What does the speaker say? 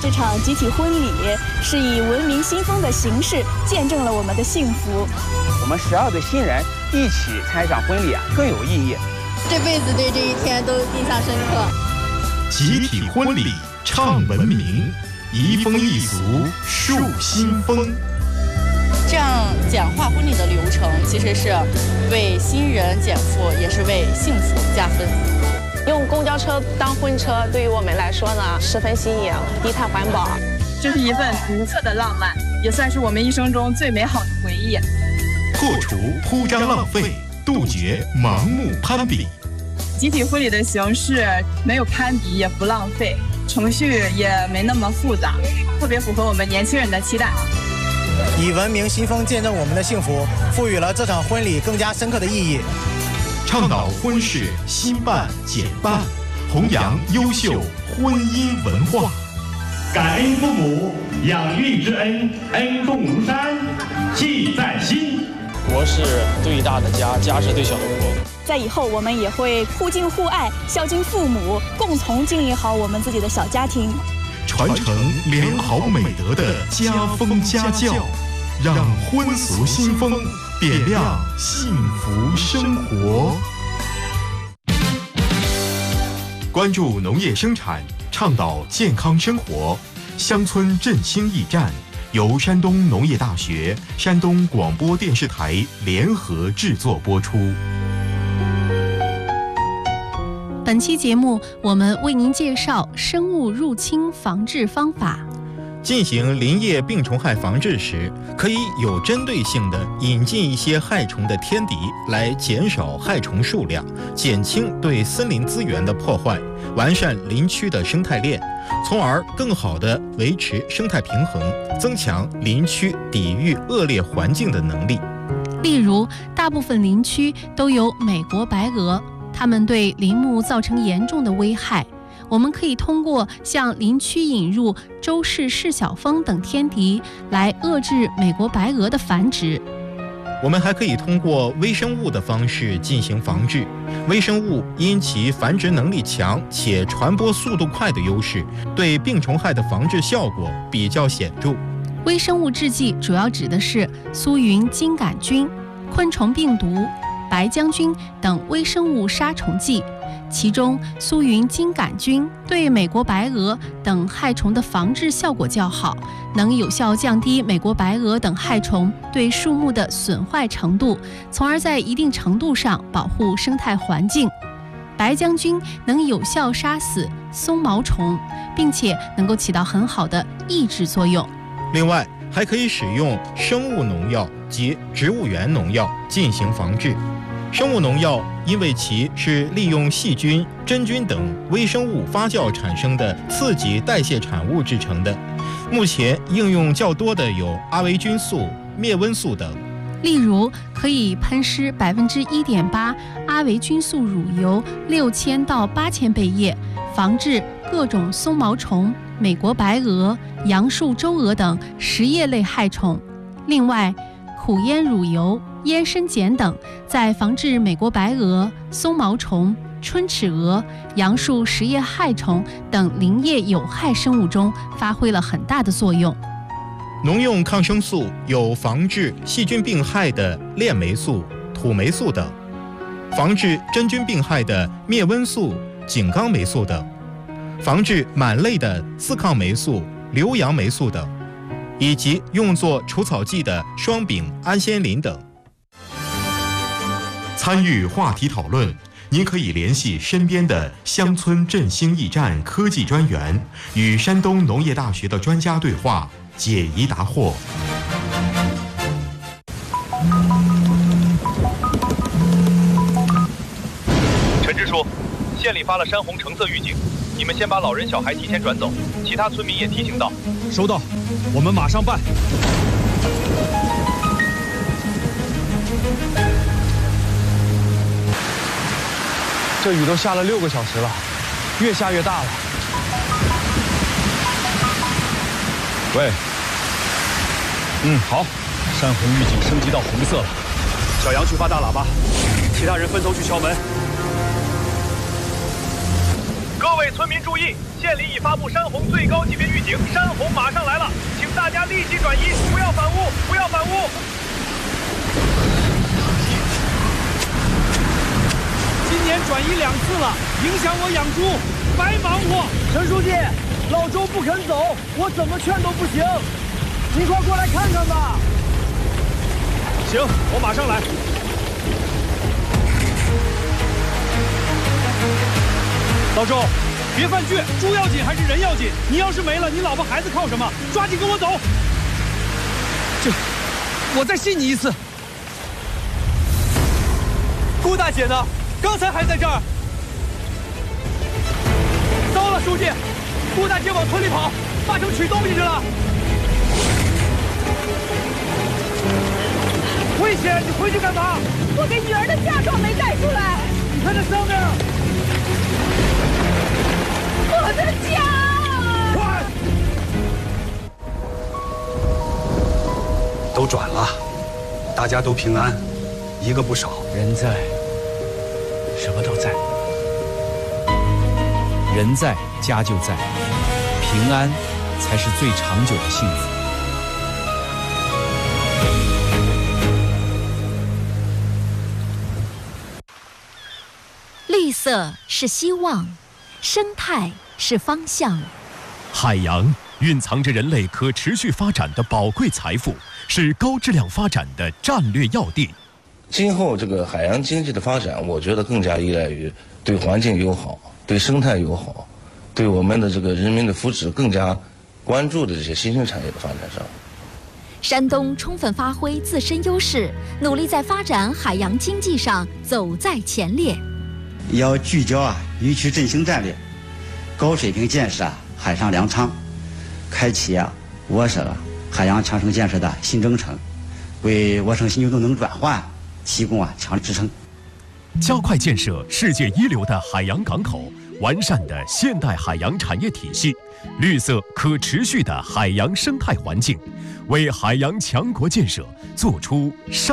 这场集体婚礼是以文明新风的形式见证了我们的幸福。 我们12对新人一起参与这场婚礼更有意义。 这辈子对这一天都印象深刻。 集体婚礼唱文明，移风易俗树新风。 这样简化婚礼的流程，其实是为新人减负，也是为幸福加分。 用公交车当婚车，对于我们来说呢，十分新颖，低碳环保。 这是一份独特的浪漫，也算是我们一生中最美好的回忆。 破除铺张浪费，杜绝盲目攀比。 集体婚礼的形式没有攀比，也不浪费，程序也没那么复杂，特别符合我们年轻人的期待。 以文明新风见证我们的幸福，赋予了这场婚礼更加深刻的意义。 倡导婚事新办简办，弘扬优秀婚姻文化。 感恩父母养育之恩，恩重如山，记在心。 国是最大的家，家是最小的国。 在以后，我们也会互敬互爱，孝敬父母，共同经营好我们自己的小家庭， 传承良好美德的家风家教，让婚俗新风点亮幸福生活。关注农业生产，倡导健康生活，乡村振兴驿站由山东农业大学、山东广播电视台联合制作播出。 本期节目，我们为您介绍生物入侵防治方法。 进行林业病虫害防治时，可以有针对性地引进一些害虫的天敌，来减少害虫数量，减轻对森林资源的破坏，完善林区的生态链，从而更好地维持生态平衡，增强林区抵御恶劣环境的能力。 例如，大部分林区都有美国白蛾，它们对林木造成严重的危害。我们可以通过向林区引入周氏赤小蜂等天敌，来遏制美国白蛾的繁殖。 我们还可以通过微生物的方式进行防治。微生物因其繁殖能力强且传播速度快的优势，对病虫害的防治效果比较显著。 微生物制剂主要指的是苏云金杆菌、昆虫病毒、白浆菌等微生物杀虫剂。其中，苏云金杆菌对美国白蛾等害虫的防治效果较好，能有效降低美国白蛾等害虫对树木的损坏程度，从而在一定程度上保护生态环境。白浆菌能有效杀死松毛虫，并且能够起到很好的抑制作用。 另外，还可以使用生物农药及植物源农药进行防治。生物农药因为其是利用细菌、真菌等微生物发酵产生的刺激代谢产物制成的，目前应用较多的有阿维菌素、灭蚊素等。 例如，可以喷施1.8%阿维菌素乳油6000到8000倍液，防治各种松毛虫、美国白蛾、杨树周蛾等食叶类害虫。另外，苦烟乳油、烟参碱等在防治美国白蛾、松毛虫、春齿蛾、杨树食叶害虫等林业有害生物中发挥了很大的作用。 农用抗生素有防治细菌病害的链霉素、土霉素等，防治真菌病害的灭蚊素、井冈霉素等，防治螨类的四抗霉素、硫杨霉素等，以及用作除草剂的双丙氨酰磷等。 参与话题讨论，您可以联系身边的乡村振兴驿站科技专员，与山东农业大学的专家对话，解疑答惑。 陈支书，县里发了山洪橙色预警，你们先把老人小孩提前转走，其他村民也提醒到。 收到，我们马上办。 这雨都下了6个小时了，越下越大了。 喂，好，山洪预警升级到红色了。 小杨去发大喇叭，其他人分头去敲门。 各位村民注意，县里已发布山洪最高级别预警，山洪马上来了，请大家立即转移，不要反屋，不要反屋。 今年转移2次了，影响我养猪，白忙活。 陈书记，老周不肯走，我怎么劝都不行，您快过来看看吧。 行，我马上来。老周，别犯倔，猪要紧还是人要紧？你要是没了，你老婆孩子靠什么？抓紧跟我走。我再信你一次。顾大姐呢？刚才还在这儿。糟了，书记，顾大姐往村里跑，八成取东西去了。危险！你回去干嘛？ 我给女儿的嫁妆没带出来。 你看这上面。 我的家！ 快！ 都转了，大家都平安，一个不少。 人在，什么都在。人在，家就在，平安才是最长久的幸福。 绿色是希望，生态是方向。 海洋蕴藏着人类可持续发展的宝贵财富，是高质量发展的战略要地。 今后这个海洋经济的发展，我觉得更加依赖于对环境友好、对生态友好、对我们的这个人民的福祉更加关注的这些新兴产业的发展上。 山东充分发挥自身优势，努力在发展海洋经济上走在前列。 要聚焦渔区振兴战略，高水平建设海上粮仓，开启我省海洋强省建设的新征程，为我省新旧动能转换提供强力支撑。 加快建设世界一流的海洋港口，完善的现代海洋产业体系，绿色可持续的海洋生态环境，为海洋强国建设做出